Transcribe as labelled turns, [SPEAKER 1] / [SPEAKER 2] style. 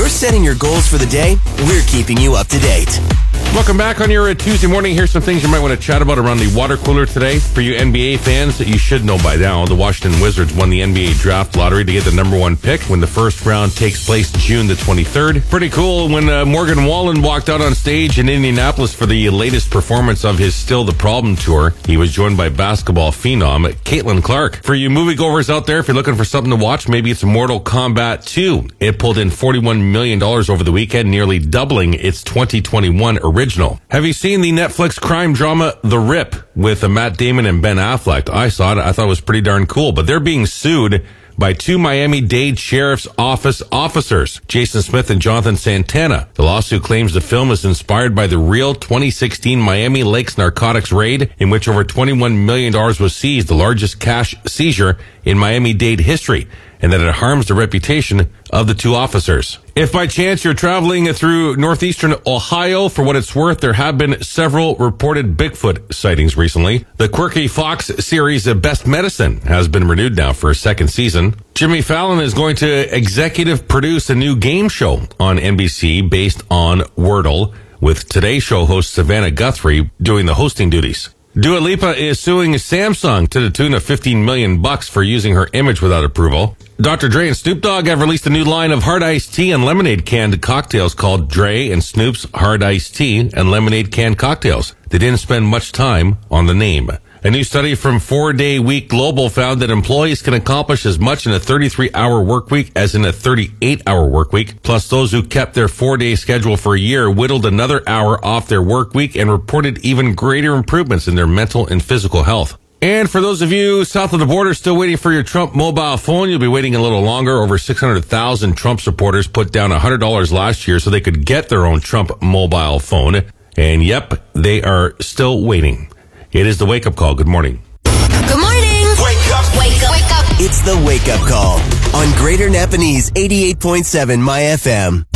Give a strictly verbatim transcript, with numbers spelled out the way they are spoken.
[SPEAKER 1] you're setting your goals for the day, we're keeping you up to date.
[SPEAKER 2] Welcome back on your uh, Tuesday morning. Here's some things you might want to chat about around the water cooler today. For you N B A fans, that you should know by now, the Washington Wizards won the N B A draft lottery to get the number one pick when the first round takes place June the twenty-third. Pretty cool when uh, Morgan Wallen walked out on stage in Indianapolis for the latest performance of his Still the Problem tour. He was joined by basketball phenom Caitlin Clark. For you moviegoers out there, if you're looking for something to watch, maybe it's Mortal Kombat two. It pulled in forty-one million dollars over the weekend, nearly doubling its twenty twenty-one original. Have you seen the Netflix crime drama The Rip with uh, Matt Damon and Ben Affleck? I saw it. I thought it was pretty darn cool, but they're being sued by two Miami-Dade Sheriff's Office officers, Jason Smith and Jonathan Santana. The lawsuit claims the film is inspired by the real twenty sixteen Miami Lakes narcotics raid, in which over twenty-one million dollars was seized, the largest cash seizure in Miami-Dade history, and that it harms the reputation of the two officers. If by chance you're traveling through northeastern Ohio, for what it's worth, there have been several reported Bigfoot sightings recently. The quirky Fox series Best Medicine has been renewed now for a second season. Jimmy Fallon is going to executive produce a new game show on N B C based on Wordle, with Today Show host Savannah Guthrie doing the hosting duties. Dua Lipa is suing Samsung to the tune of fifteen million bucks for using her image without approval. Doctor Dre and Snoop Dogg have released a new line of hard iced tea and lemonade canned cocktails called Dre and Snoop's Hard Iced Tea and Lemonade Canned Cocktails. They didn't spend much time on the name. A new study from Four Day Week Global found that employees can accomplish as much in a thirty-three hour work week as in a thirty-eight hour work week. Plus, those who kept their four-day schedule for a year whittled another hour off their work week and reported even greater improvements in their mental and physical health. And for those of you south of the border still waiting for your Trump mobile phone, you'll be waiting a little longer. Over six hundred thousand Trump supporters put down one hundred dollars last year so they could get their own Trump mobile phone. And yep, they are still waiting. It is the wake-up call. Good morning.
[SPEAKER 3] Good morning.
[SPEAKER 4] Wake up.
[SPEAKER 3] Wake up. Wake up.
[SPEAKER 1] It's the Wake Up Call on Greater Napanese eighty-eight point seven My F M.